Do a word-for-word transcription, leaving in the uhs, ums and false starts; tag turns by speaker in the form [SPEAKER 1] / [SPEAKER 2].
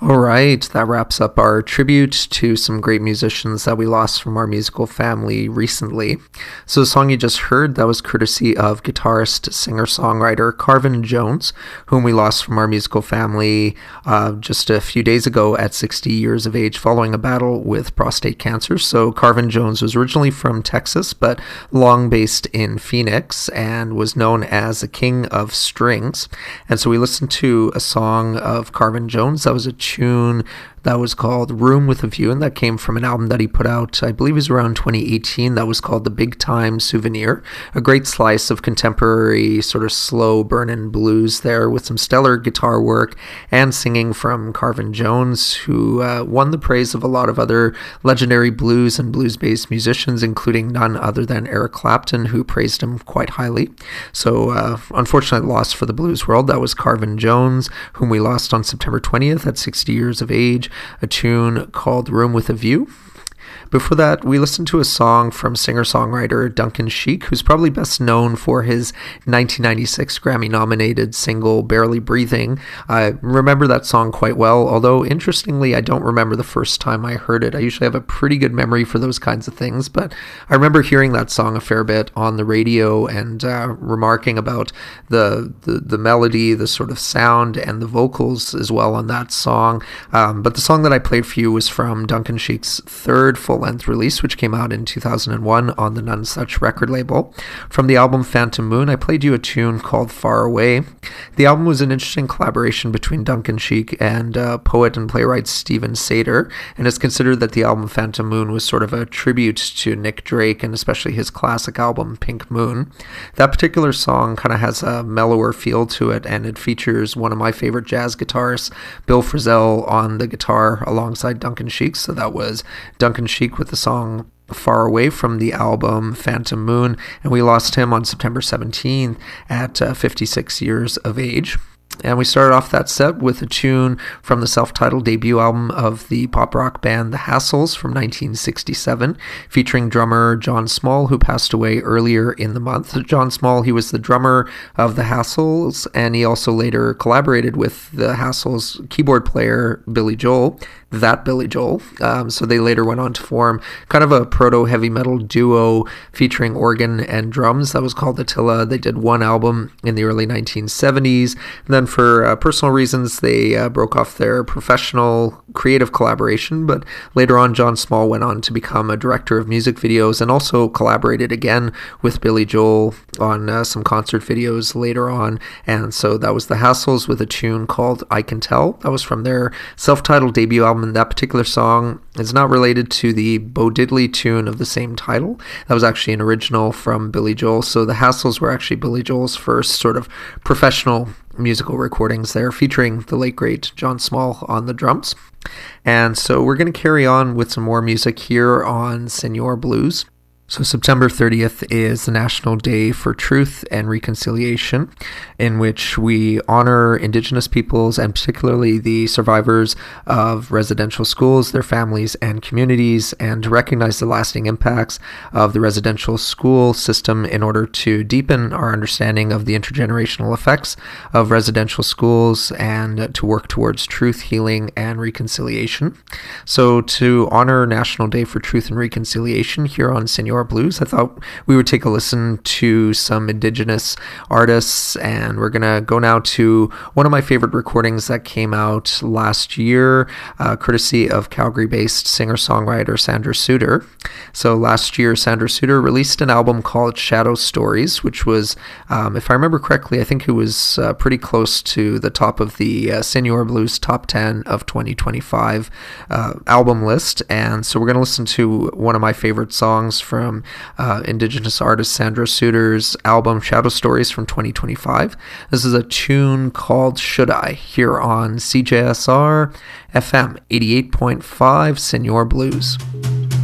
[SPEAKER 1] All right, that wraps up our tribute to some great musicians that we lost from our musical family recently. So the song you just heard, that was courtesy of guitarist, singer-songwriter Carvin Jones, whom we lost from our musical family uh, just a few days ago at sixty years of age following a battle with prostate cancer. So Carvin Jones was originally from Texas, but long based in Phoenix and was known as the King of Strings. And so we listened to a song of Carvin Jones that was a tune that was called Room with a View, and that came from an album that he put out, I believe it was around twenty eighteen, that was called The Big Time Souvenir. A great slice of contemporary, sort of slow burnin' blues there with some stellar guitar work and singing from Carvin Jones, who uh, won the praise of a lot of other legendary blues and blues-based musicians, including none other than Eric Clapton, who praised him quite highly. So, uh, unfortunately, lost for the blues world. That was Carvin Jones, whom we lost on September twentieth at sixty years of age. A tune called Room with a View. Before that, we listened to a song from singer-songwriter Duncan Sheik, who's probably best known for his nineteen ninety-six Grammy-nominated single, Barely Breathing. I remember that song quite well, although, interestingly, I don't remember the first time I heard it. I usually have a pretty good memory for those kinds of things, but I remember hearing that song a fair bit on the radio and uh, remarking about the, the, the melody, the sort of sound, and the vocals as well on that song. Um, but the song that I played for you was from Duncan Sheik's third full length release, which came out in two thousand one on the None Such record label. From the album Phantom Moon, I played you a tune called Far Away. The album was an interesting collaboration between Duncan Sheik and uh, poet and playwright Stephen Sater, and it's considered that the album Phantom Moon was sort of a tribute to Nick Drake and especially his classic album Pink Moon. That particular song kind of has a mellower feel to it, and it features one of my favorite jazz guitarists, Bill Frisell, on the guitar alongside Duncan Sheik. So that was Duncan Sheik with the song Far Away from the album Phantom Moon, and we lost him on September seventeenth at uh, fifty-six years of age. And we started off that set with a tune from the self-titled debut album of the pop rock band The Hassles from nineteen sixty-seven, featuring drummer John Small, who passed away earlier in the month. John Small, he was the drummer of The Hassles, and he also later collaborated with The Hassles keyboard player Billy Joel, that Billy Joel. Um, so they later went on to form kind of a proto-heavy metal duo featuring organ and drums that was called Attila. They did one album in the early nineteen seventies. And then for uh, personal reasons, they uh, broke off their professional creative collaboration, but later on, John Small went on to become a director of music videos and also collaborated again with Billy Joel on uh, some concert videos later on. And so that was The Hassles with a tune called I Can Tell. That was from their self-titled debut album, and that particular song is not related to the Bo Diddley tune of the same title. That was actually an original from Billy Joel. So The Hassles were actually Billy Joel's first sort of professional musical recordings there, featuring the late great John Small on the drums. And so we're going to carry on with some more music here on Senor Blues. So September thirtieth is the National Day for Truth and Reconciliation, in which we honor Indigenous peoples and particularly the survivors of residential schools, their families and communities, and to recognize the lasting impacts of the residential school system in order to deepen our understanding of the intergenerational effects of residential schools and to work towards truth, healing, and reconciliation. So to honor National Day for Truth and Reconciliation here on Senor Blues, I thought we would take a listen to some Indigenous artists, and we're gonna go now to one of my favorite recordings that came out last year, uh, courtesy of Calgary-based singer-songwriter Sandra Suter. So last year, Sandra Suter released an album called Shadow Stories, which was, um, if I remember correctly, I think it was uh, pretty close to the top of the uh, Senor Blues Top ten of twenty twenty-five uh, album list. And so we're gonna listen to one of my favorite songs from Uh, Indigenous artist Sandra Suter's album Shadow Stories from twenty twenty-five. This is a tune called Should I, here on C J S R F M eighty-eight point five Senor Blues.